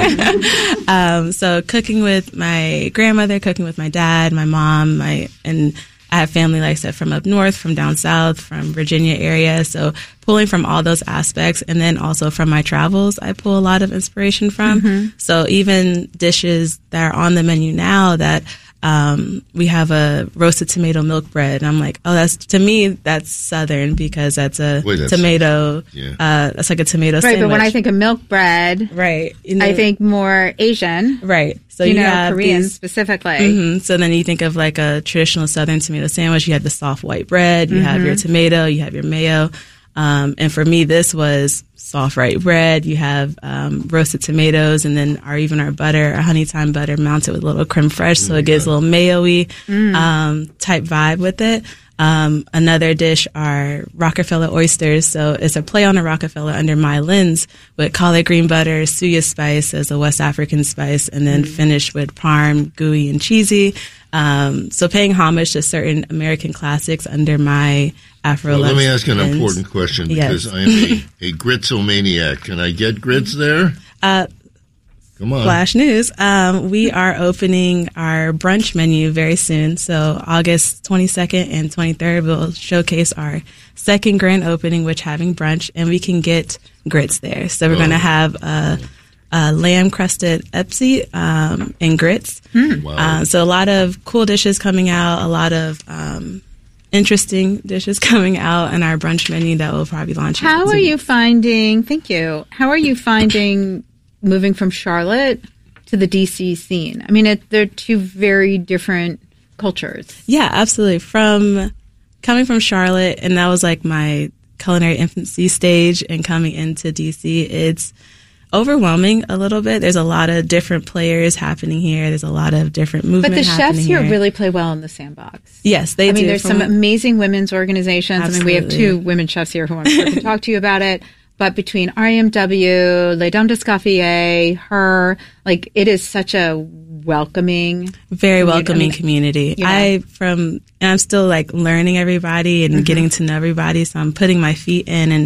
So. um, so cooking with my grandmother, cooking with my dad, my mom, my and. I have family, like I said, from up north, from down south, from Virginia area. So pulling from all those aspects, and then also from my travels, I pull a lot of inspiration from. Mm-hmm. So even dishes that are on the menu now that um, we have a roasted tomato milk bread. And I'm like, oh, that's, to me, that's Southern because that's a Wait, that's tomato, yeah. uh, that's like a tomato right, sandwich. Right, but when I think of milk bread, right, you know, I think more Asian. Right. So you, you know, have Korean these, specifically. Mm-hmm, so then you think of like a traditional Southern tomato sandwich. You have the soft white bread, you mm-hmm. have your tomato, you have your mayo. Um, and for me, this was soft white bread. You have um, roasted tomatoes, and then our even our butter, our honey thyme butter, mounted with a little creme fraiche, so it gives a little mayo-y mm. um, type vibe with it. Um, another dish are Rockefeller oysters. So it's a play on a Rockefeller under my lens with collard green butter, suya spice as a West African spice, and then mm. finished with parm, gooey, and cheesy. Um, so paying homage to certain American classics under my Afro. Well, let me ask an lens. important question because yes. I am a, a gritsomaniac. Can I get grits there? Uh, Come on. Flash news. Um, we are opening our brunch menu very soon. So August twenty-second and twenty-third, we'll showcase our second grand opening, which having brunch, and we can get grits there. So we're oh. going to have a, a lamb crusted epsi um, and grits. Mm. Wow. Uh, so a lot of cool dishes coming out, a lot of um, interesting dishes coming out in our brunch menu that will probably launch. How are you finding, thank you, how are you finding moving from Charlotte to the D C scene? I mean, it, they're two very different cultures. Yeah, absolutely. From coming from Charlotte, and that was like my culinary infancy stage, and coming into D C, it's overwhelming a little bit. There's a lot of different players happening here. There's a lot of different movement. But the chefs here, here really play well in the sandbox. Yes, they I do. I mean, there's From, some amazing women's organizations. Absolutely. I mean, we have two women chefs here who want to talk to you about it. But between R E M W, Les Dames d'Escoffier, her, like, it is such a welcoming, very welcoming community. You know? I from and I'm still like learning everybody and mm-hmm. getting to know everybody. So I'm putting my feet in and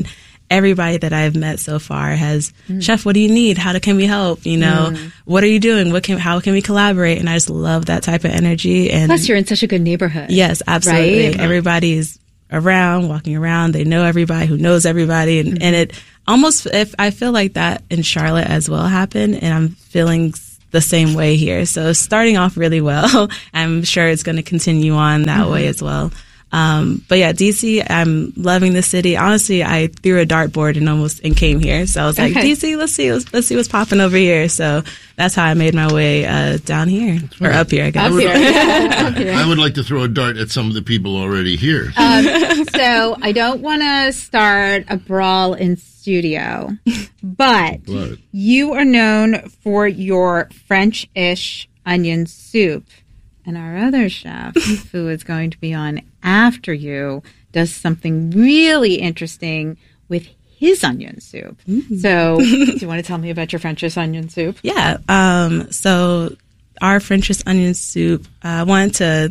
everybody that I've met so far has, Mm. Chef, what do you need? How can we help? You know, Mm. what are you doing? What can, how can we collaborate? And I just love that type of energy. And Plus, you're in such a good neighborhood. yes, absolutely. Right? Everybody is around, walking around. They know everybody who knows everybody. And, and it almost, if I feel like that in Charlotte as well happened, and I'm feeling the same way here. So starting off really well. I'm sure it's going to continue on that Mhm. way as well. Um, but yeah, D C, I'm loving the city. Honestly, I threw a dartboard and almost and came here. So I was like, Okay. D C, let's see, let's, let's see what's popping over here. So that's how I made my way uh, down here or up here, I guess. I would, I would like to throw a dart at some of the people already here. Um, so I don't want to start a brawl in studio, but What? you are known for your French-ish onion soup. And our other chef, who is going to be on after you, does something really interesting with his onion soup. So, do you want to tell me about your French onion soup? Yeah. Um, so our French onion soup, uh, I wanted to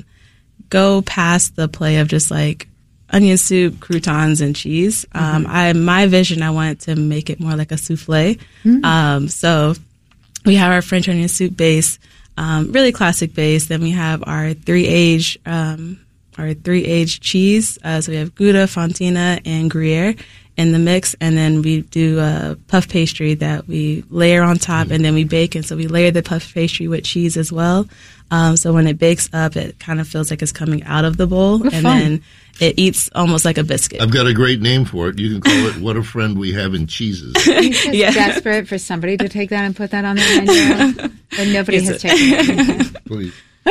go past the play of just like onion soup, croutons, and cheese. Um, Mhm. I my vision, I wanted to make it more like a souffle. Mm. Um, so we have our French onion soup base, um, really classic base. Then we have our three age, um, our three age cheese. Uh, so we have Gouda, Fontina, and Gruyere in the mix, and then we do a puff pastry that we layer on top, and then we bake. And so we layer the puff pastry with cheese as well. Um, so when it bakes up, it kind of feels like it's coming out of the bowl, What and fun. then it eats almost like a biscuit. I've got a great name for it. You can call it "What a Friend We Have in Cheeses." Are you just desperate for somebody to take that and put that on their menu? And nobody Yes, has sir. taken it. Please.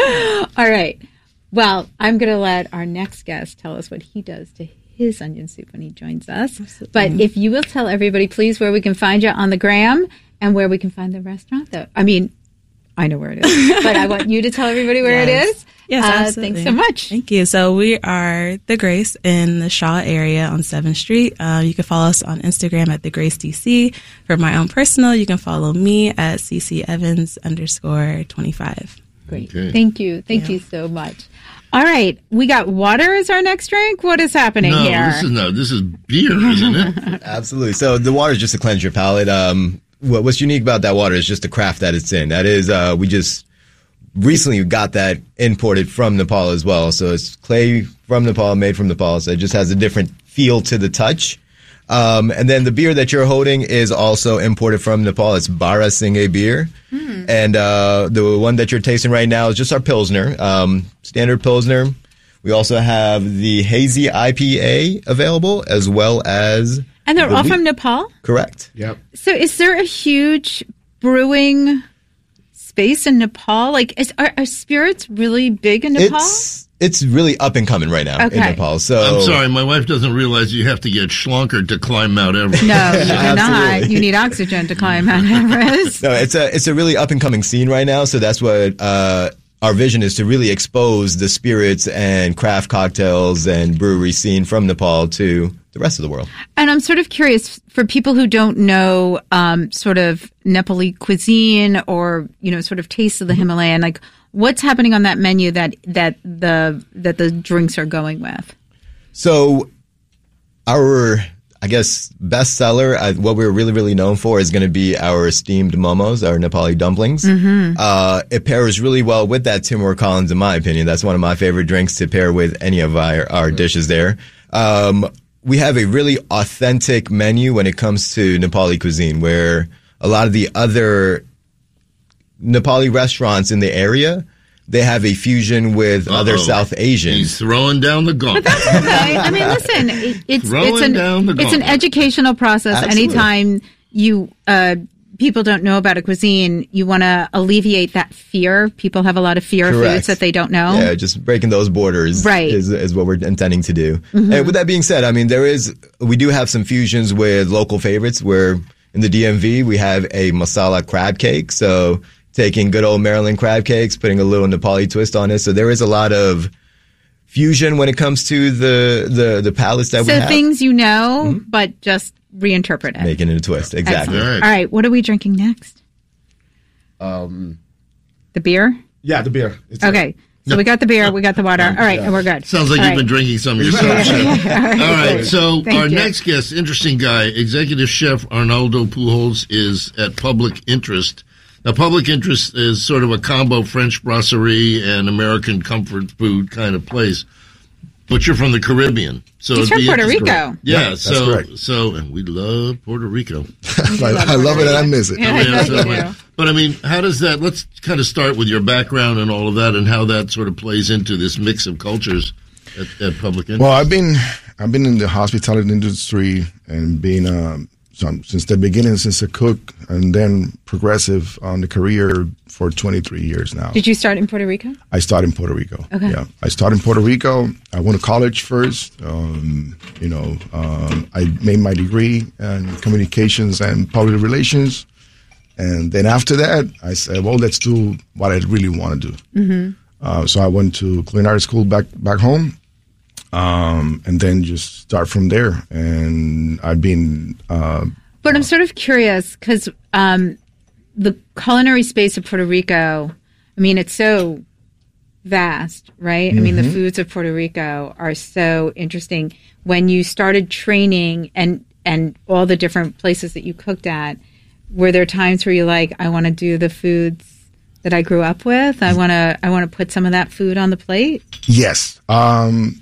All right. Well, I'm going to let our next guest tell us what he does to his onion soup when he joins us. But if you will tell everybody, please, where we can find you on the gram and where we can find the restaurant, though. I mean, I know where it is, but I want you to tell everybody where Yes. it is. Yes, Uh, absolutely. Thanks so much. Thank you. So we are The Grace in the Shaw area on seventh Street. Uh, you can follow us on Instagram at The Grace D C. For my own personal, you can follow me at C C Evans underscore twenty-five. Great. Thank you. Thank you so much. All right. We got water as our next drink. What is happening No, here? this is No, this is beer, isn't it? Absolutely. So the water is just to cleanse your palate. Um, what, what's unique about that water is just the craft that it's in. That is, uh, we just recently got that imported from Nepal as well. So it's clay from Nepal, made from Nepal. So it just has a different feel to the touch. Um, and then the beer that you're holding is also imported from Nepal. It's Bara Singhe beer. Hmm. And uh, the one that you're tasting right now is just our Pilsner, um, standard Pilsner. We also have the hazy I P A available, as well as And they're the all wheat- from Nepal? Correct. Yep. So is there a huge brewing space in Nepal? Like, is, are, are spirits really big in Nepal? It's it's really up and coming right now in Okay. Nepal. So I'm sorry, my wife doesn't realize you have to get schlonkered to climb Mount Everest. No, you do not. You need oxygen to climb Mount Everest. No, it's a it's a really up and coming scene right now. So that's what uh, our vision is, to really expose the spirits and craft cocktails and brewery scene from Nepal to the rest of the world. And I'm sort of curious, for people who don't know um, sort of Nepali cuisine or, you know, sort of taste of the Himalayan, like what's happening on that menu that, that the that the drinks are going with? So our, I guess, bestseller, uh, what we're really, really known for is going to be our steamed momos, our Nepali dumplings. Mhm. Uh, it pairs really well with that Timur Collins, in my opinion. That's one of my favorite drinks to pair with any of our, our dishes there. Um, we have a really authentic menu when it comes to Nepali cuisine, where a lot of the other Nepali restaurants in the area, they have a fusion with other Uh-oh. South Asians. He's throwing down the gauntlet. Okay. I mean, listen, it, it's Throwing it's an down the it's an gauntlet. educational process. Absolutely. Anytime you uh, people don't know about a cuisine, you want to alleviate that fear. People have a lot of fear of Correct. foods that they don't know. Yeah, just breaking those borders Right. is, is what we're intending to do. Mhm. And with that being said, I mean, there is, we do have some fusions with local favorites, where in the D M V, we have a masala crab cake. So taking good old Maryland crab cakes, putting a little Nepali twist on it. So there is a lot of fusion when it comes to the, the, the palates that we So have. things you know, but just reinterpret it. Making it a twist. Exactly. Excellent. All right, what are we drinking next? Um, The beer? yeah, the beer. It's Okay. So we got the beer, we got the water. All right, and we're good. Sounds like All you've right. been drinking some yourself, Chef. All right. All right, so Thank our you. next guest, interesting guy, executive chef Arnaldo Pujols is at Public Interest. Now, Public Interest is sort of a combo French brasserie and American comfort food kind of place. But you're from the Caribbean. So He's it'd from be Puerto interesting. Rico. Yeah, Yeah, that's so, correct. so, and we love Puerto Rico. I, I love it and I miss it. Yeah, I Yeah, bet so, you but, do. but I mean, how does that, let's kind of start with your background and all of that and how that sort of plays into this mix of cultures at, at Public Interest. Well, I've been I've been in the hospitality industry and been um, some, since the beginning, since a cook, and then progressive on the career for twenty-three years now. Did you start in Puerto Rico? I started in Puerto Rico. Okay. Yeah, I started in Puerto Rico. I went to college first. Um, you know, um, I made my degree in communications and public relations, and then after that, I said, "Well, let's do what I really want to do." Mm-hmm. Uh, so I went to culinary school back back home, um, and then just start from there. And I've been. Uh, But I'm sort of curious because um, the culinary space of Puerto Rico, I mean, it's so vast, right? I mean, the Mhm. foods of Puerto Rico are so interesting. When you started training and, and all the different places that you cooked at, were there times where you're like, I want to do the foods that I grew up with? I want to I want to put some of that food on the plate? Yes. Um,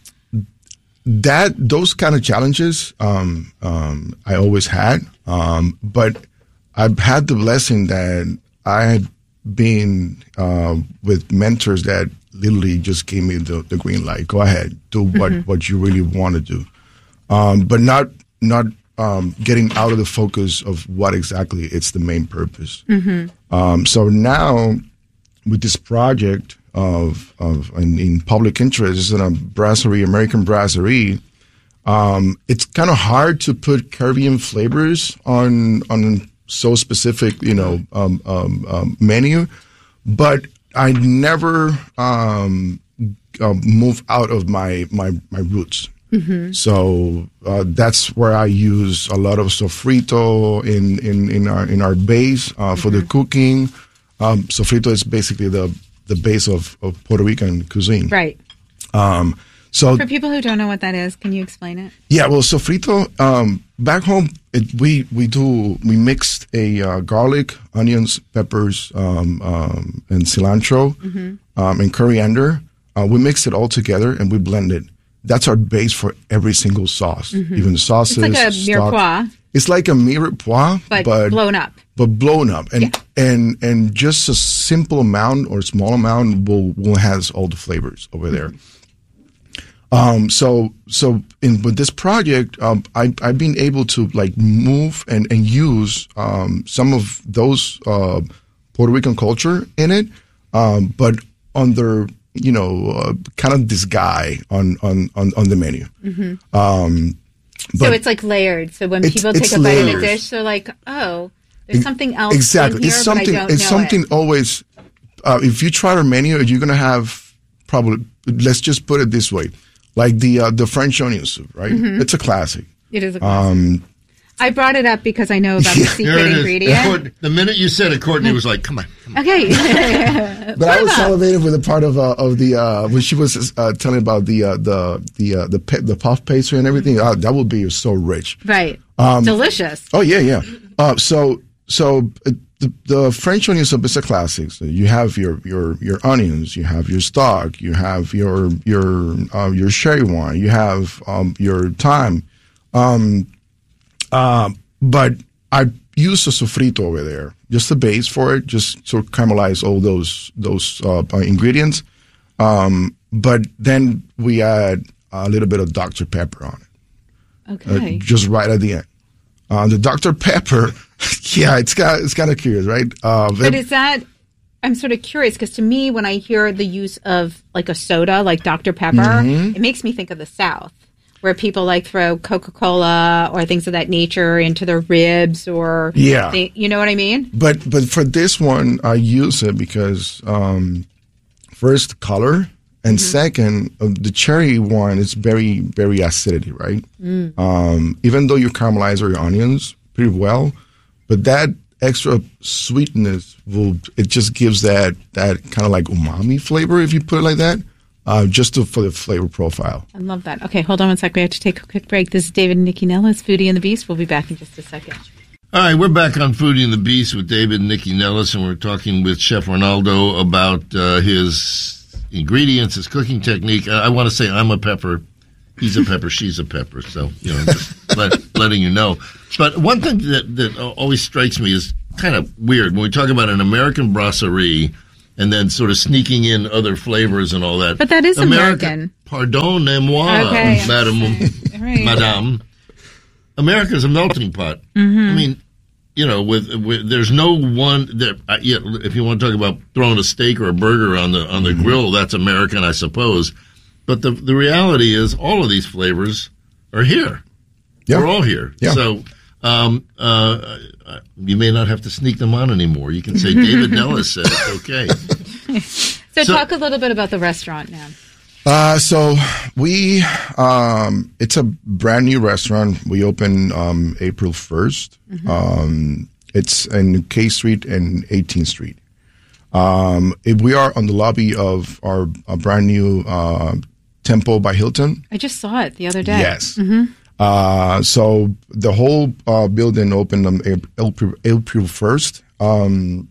that those kind of challenges um, um, I always had, um, but I've had the blessing that I had been uh, with mentors that literally just gave me the, the green light. Go ahead, do what, Mhm. what you really want to do, um, but not not um, getting out of the focus of what exactly it's the main purpose. Mm-hmm. Um, so now, with this project of of in, in Public Interest, it's in a brasserie, American brasserie. Um, it's kind of hard to put Caribbean flavors on on so specific, you know, um, um, um, menu, but I never um, uh, move out of my my my roots. Mm-hmm. So uh, that's where I use a lot of sofrito in, in, in our in our base uh, for the cooking. Um, sofrito is basically the the base of, of Puerto Rican cuisine. Right. Um, so For people who don't know what that is, can you explain it? yeah, well, sofrito um, back home it, we we do we mixed a uh, garlic, onions, peppers, um, um, and cilantro Mhm. um, and coriander. Uh, we mix it all together and we blend it. That's our base for every single sauce, Mhm. even sauces. It's like a stock. mirepoix, It's like a mirepoix, but, but blown up. but blown up, and and and just a simple amount or small amount will will has all the flavors over there. Um, so so in with this project, um, I I've been able to like move and and use um, some of those uh, Puerto Rican culture in it, um, but under you know uh, kind of this guy on on on, on the menu. Mhm. Um, So but it's like layered. So when It's- people take it's a bite of a layers. dish, they're like, "Oh, there's Ex- something else exactly. in here, it's something. but I don't it's know something it." always. Uh, if you try our menu, you're gonna have probably. Let's just put it this way, like the uh, the French onion soup, right? Mhm. It's a classic. It is a classic. Um, I brought it up because I know about the Here secret it is. ingredient. Courtney- The minute you said it, Courtney was like, come on. Okay. but I was salivating with a part of uh, of the uh, when she was uh, telling about the uh, the the uh, the pe- the puff pastry and everything. Uh, that would be so rich. Right. Um, Delicious. Oh yeah, yeah. Uh, so so uh, the, the French onion soup is a classic. So you have your your your onions, you have your stock, you have your your uh, your sherry wine, you have um, your thyme. Um, uh, but I use a sofrito over there, just the base for it, just to caramelize all those those uh, ingredients. Um, but then we add a little bit of Doctor Pepper on it. Okay. Uh, just right at the end. Uh, the Doctor Pepper, yeah, it's got it's kind of curious, right? Uh, But is that? I'm sort of curious because to me, when I hear the use of like a soda, like Doctor Pepper, Mhm. it makes me think of the South, where people like throw Coca-Cola or things of that nature into their ribs, or Yeah. they, you know what I mean? but but for this one, I use it because um, first color, and second, uh, the cherry wine is very very acidity, right? Mm. Um, even though you caramelize your onions pretty well, but that extra sweetness will it just gives that that kind of like umami flavor, if you put it like that, uh, just to, for the flavor profile. I love that. Okay, hold on one sec. We have to take a quick break. This is David and Nikki Nellis, Foodie and the Beast. We'll be back in just a second. All right, we're back on Foodie and the Beast with David and Nikki Nellis, and we're talking with Chef Ronaldo about uh, his ingredients, his cooking technique. I, I want to say I'm a pepper. He's a pepper, she's a pepper. So, you know, just let, letting you know. But one thing that, that always strikes me is kind of weird when we talk about an American brasserie and then sort of sneaking in other flavors and all that. But that is America, American. Pardonnez-moi, okay, madam, right. madame. America's a melting pot. Mm-hmm. I mean, you know, with, with there's no one that uh, yeah, if you want to talk about throwing a steak or a burger on the on the mm-hmm. grill, that's American, I suppose. But the the reality is, all of these flavors are here. Yeah. We're all here. Yeah. So um, uh, you may not have to sneak them on anymore. You can say David Nellis said it's okay. so, so talk a little bit about the restaurant now. Uh, so we, um, it's a brand new restaurant. We opened um, April first. Mm-hmm. Um, it's in K Street and eighteenth Street. Um, if we are on the lobby of our a brand new uh, Temple by Hilton. I just saw it the other day. Yes. Mm-hmm. Uh, so the whole uh, building opened on April, April first. Um,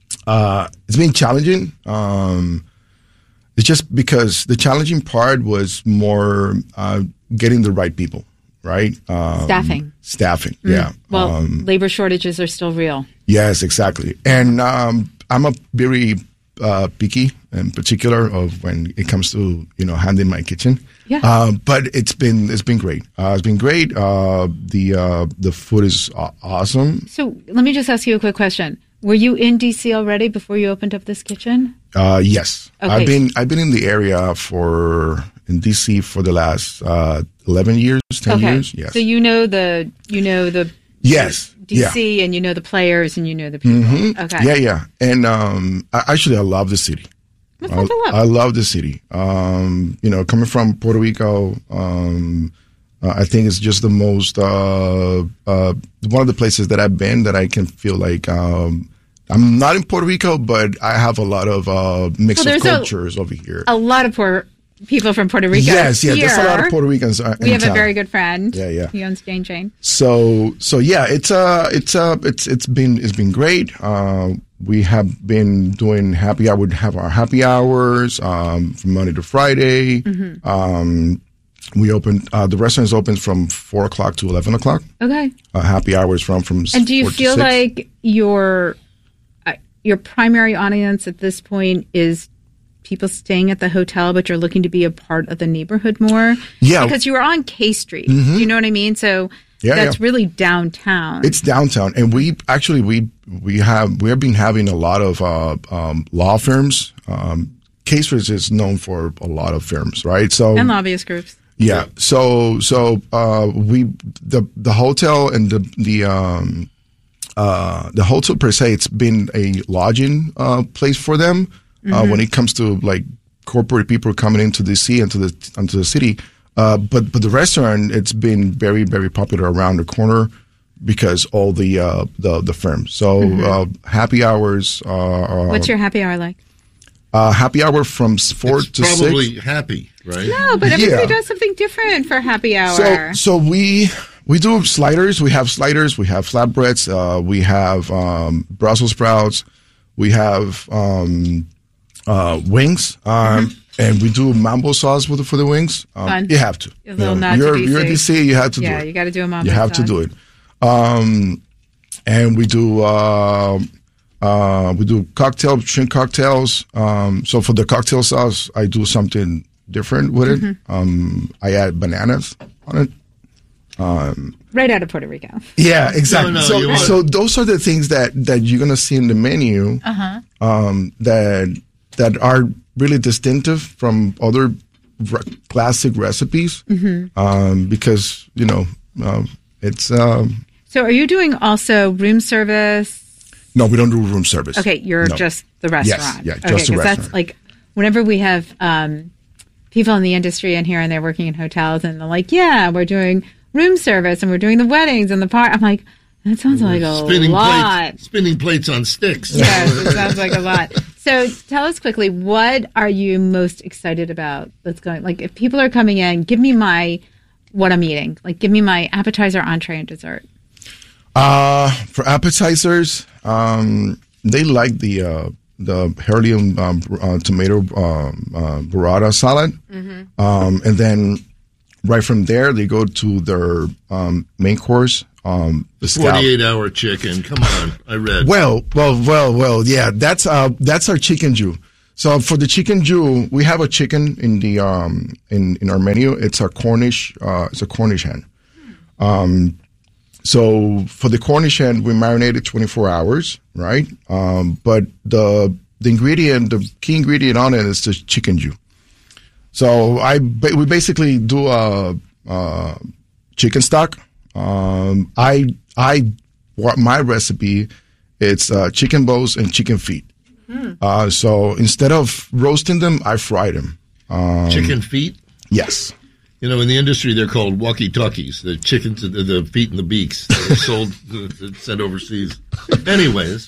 uh, it's been challenging. Um, it's just because the challenging part was more uh, getting the right people, right? Um, staffing. Staffing, mm. yeah. Well, um, labor shortages are still real. Yes, exactly. And um, I'm a very uh, picky in particular of when it comes to, you know, handling my kitchen. Yeah. Uh, but it's been it's been great. Uh, it's been great. Uh, the uh, the food is uh, awesome. So let me just ask you a quick question. Were you in D C already before you opened up this kitchen? Uh, yes. Okay. I've been I've been in the area for in D C for the last uh, eleven years, ten okay. years. Yes. So you know the you know the yes D C yeah. and you know the players and you know the people. Mm-hmm. Okay. Yeah, yeah. And um, I, actually, I love the city. What's I, not to love? I love the city. Um, you know, coming from Puerto Rico, um, uh, I think it's just the most uh, uh, one of the places that I've been that I can feel like. Um, I'm not in Puerto Rico, but I have a lot of uh, mix well, of cultures a, over here. A lot of poor people from Puerto Rico. Yes, yeah, here. there's a lot of Puerto Ricans. Uh, we have town. a very good friend. Yeah, yeah. He owns Jane Jane. So, so yeah, it's uh, it's uh, it's it's been it's been great. Uh, we have been doing happy hour. We have our happy hours um, from Monday to Friday. Mm-hmm. Um, we open uh, the restaurant is open from four o'clock to eleven o'clock. Okay. Uh, happy hours from from. And do you feel six. like your your primary audience at this point is people staying at the hotel, but you're looking to be a part of the neighborhood more? Yeah. Because you were on K Street. Mm-hmm. You know what I mean? So yeah, that's yeah. really downtown. It's downtown. And we actually, we, we have, we have been having a lot of, uh, um, law firms. Um, K Street is known for a lot of firms, right? So. And lobbyist groups. Yeah. So, so, uh, we, the, the hotel and the, the, um, Uh, the hotel per se, it's been a lodging uh, place for them uh, mm-hmm. when it comes to like corporate people coming into D C and to the into the city. Uh, but but the restaurant, it's been very very popular around the corner because all the uh, the the firms. So mm-hmm. uh, happy hours. Uh, What's your happy hour like? Uh, happy hour from four it's to probably six. Probably happy, right? No, but everybody yeah. does something different for happy hour. So so we. We do sliders. We have sliders. We have flatbreads. Uh, we have um, Brussels sprouts. We have um, uh, wings, um, mm-hmm. and we do mambo sauce with, for the wings. Um, Fun. You have to. A little you know, nod you're, to D C. You're at D C. You have to yeah, do it. you got to do a mambo. You have sauce. to do it. Um, and we do uh, uh, we do cocktail shrimp cocktails. Um, so for the cocktail sauce, I do something different with it. Mm-hmm. Um, I add bananas on it. Um, right out of Puerto Rico. Yeah, exactly. No, no, so, so those are the things that, that you're gonna see in the menu uh-huh. um, that that are really distinctive from other re- classic recipes. Mm-hmm. Um, because you know uh, it's. Um, so, are you doing also room service? No, we don't do room service. Okay, you're no. just the restaurant. Yes, yeah, okay, just the restaurant. That's like whenever we have um, people in the industry in here and they're working in hotels and they're like, yeah, we're doing room service and we're doing the weddings and the part. I'm like, That sounds like a spinning lot. Plates, spinning plates on sticks. Yes, it sounds like a lot. So tell us quickly, what are you most excited about that's going, like if people are coming in, give me my, what I'm eating. Like give me my appetizer, entree, and dessert. Uh, for appetizers, um, they like the, uh, the heirloom um, uh, tomato um, uh, burrata salad. Mm-hmm. Um, and then right from there, they go to their um, main course. Um, the forty-eight hour chicken. Come on, I read. Well, well, well, well. Yeah, that's uh, that's our chicken Jew. So for the chicken Jew, we have a chicken in the um in, in our menu. It's a Cornish. Uh, it's a Cornish hen. Um, so for the Cornish hen, we marinate it twenty-four hours, right? Um, but the the ingredient, the key ingredient on it is the chicken Jew. So I we basically do a, a chicken stock. Um, I, I, what my recipe, it's, uh, chicken bones and chicken feet. Mm. Uh, so instead of roasting them, I fry them. Um, chicken feet? Yes. You know, in the industry, they're called walkie-talkies. The chickens, the, the feet and the beaks. They're sold, sent overseas. Anyways.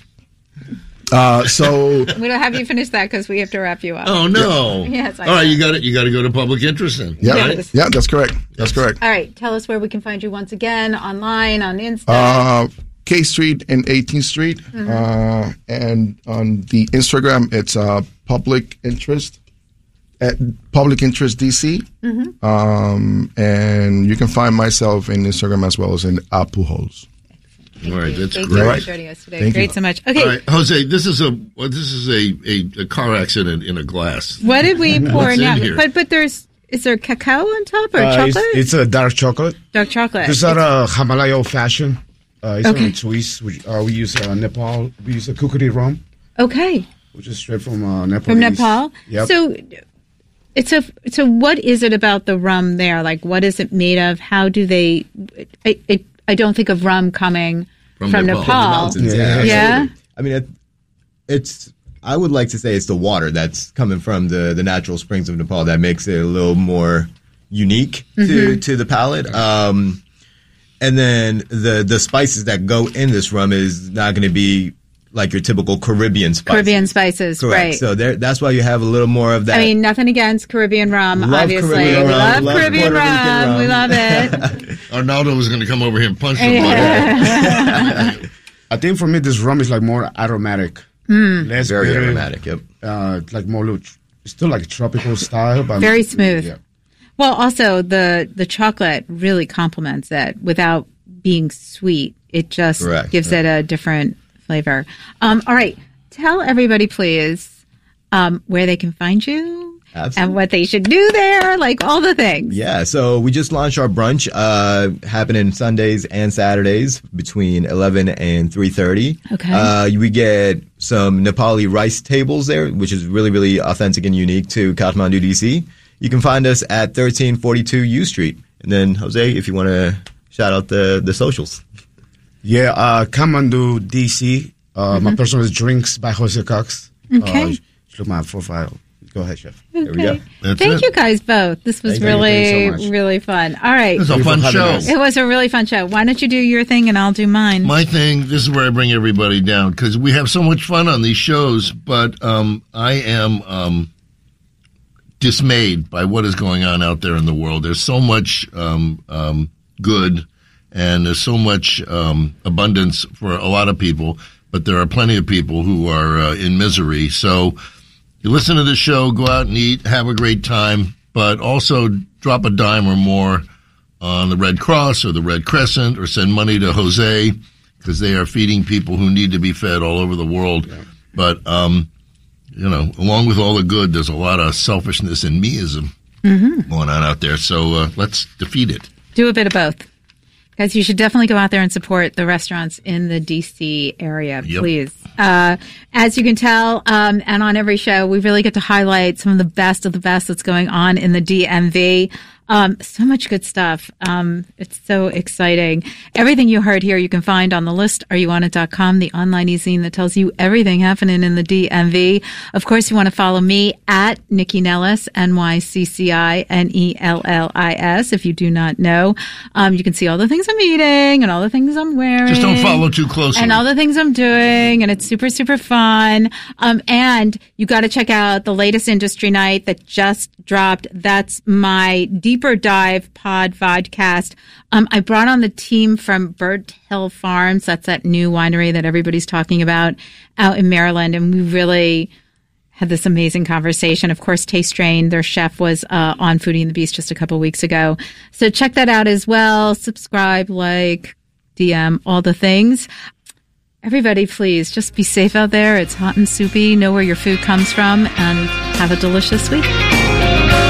Uh, so we don't have you finish that because we have to wrap you up. Oh no! Yes, I all right. know. You got it. You got to go to public interest then. Yeah, Yes. yeah, that's correct. That's correct. All right, tell us where we can find you once again, online, on Insta. Uh, K Street and eighteenth Street, Mhm. uh, and on the Instagram, it's uh, public interest at public interest D C. Mhm. Um, and you can find myself in Instagram as well as in Apujols. All right, that's Thank great. you for joining us today. Thank Great you. so much. Okay, All right, Jose, this is a well, this is a, a, a car accident in a glass. what did we pour What's in now? here? But but there's is there cacao on top or Uh, chocolate? It's, it's a dark chocolate. Dark chocolate. This is a Himalaya old fashioned. Uh, it's Okay. okay. Swiss. We, uh, we use uh, Nepal. We use a kukri rum, Okay, which is straight from uh, Nepal. from Nepal. Yep. So it's a so what is it about the rum there? Like what is it made of? How do they? I I, I don't think of rum coming from, From Nepal. Nepal. From the mountains, yeah, yeah. absolutely. I mean, it, it's. I would like to say it's the water that's coming from the, the natural springs of Nepal that makes it a little more unique to, Mhm. to the palate. Um, and then the the spices that go in this rum is not going to be like your typical Caribbean spices. Caribbean spices, Correct. right? So there, that's why you have a little more of that. I mean, nothing against Caribbean rum, Love obviously. Caribbean we rum, love, love Caribbean Puerto Rican rum. rum. We love it. Arnaldo was going to come over here and punch somebody. I think for me, this rum is like more aromatic. Mm. Less Very bitter, aromatic, yep. Uh, like more, little- it's still like a tropical style, but Very smooth. Yeah. Well, also the the chocolate really complements it without being sweet. It just Correct. gives it a different flavor. Um, all right, tell everybody, please, um, where they can find you Absolutely. and what they should do there, like all the things. Yeah, so we just launched our brunch, uh, happening Sundays and Saturdays between eleven and three thirty. Okay. Uh, we get some Nepali rice tables there, which is really, really authentic and unique to Kathmandu, D C. You can find us at thirteen forty-two U Street. And then, Jose, if you want to shout out the, the socials. Yeah, uh, Kathmandu, D C. Uh, My Mhm. personal is Drinks by Jose Cox. Okay. Uh, just look my profile. Go ahead, chef. Okay. There we go. That's Thank it. you guys both. This was Thank you. really, Thank you so much. really fun. All right. It was a fun show. It was a really fun show. Why don't you do your thing and I'll do mine? My thing, this is where I bring everybody down because we have so much fun on these shows, but um, I am um, dismayed by what is going on out there in the world. There's so much um, um, good and there's so much um, abundance for a lot of people, but there are plenty of people who are uh, in misery. So you listen to the show, go out and eat, have a great time, but also drop a dime or more on the Red Cross or the Red Crescent or send money to Jose because they are feeding people who need to be fed all over the world. Yeah. But, um, you know, along with all the good, there's a lot of selfishness and meism Mm-hmm. going on out there. So uh, let's defeat it. Do a bit of both. Guys, you should definitely go out there and support the restaurants in the D C area, Yep. please. Uh, as you can tell, um, and on every show, we really get to highlight some of the best of the best that's going on in the D M V. Um, so much good stuff. Um, it's so exciting. Everything you heard here, you can find on the list, are you on it dot com, the online e-zine that tells you everything happening in the D M V. Of course, you want to follow me at Nikki Nellis, N Y C C I N E L L I S, if you do not know. Um, you can see all the things I'm eating and all the things I'm wearing. Just don't follow too closely. And all the things I'm doing, and it's super, super fun. Um, and you got to check out the latest Industry Night that just dropped. That's my Deeper Dive Pod Vodcast. Um, I brought on the team from Bird Hill Farms. That's that new winery that everybody's talking about out in Maryland. And we really had this amazing conversation. Of course, Taste Train, their chef, was uh, on Foodie and the Beast just a couple weeks ago. So check that out as well. Subscribe, like, D M, all the things. Everybody, please just be safe out there. It's hot and soupy. Know where your food comes from, and have a delicious week.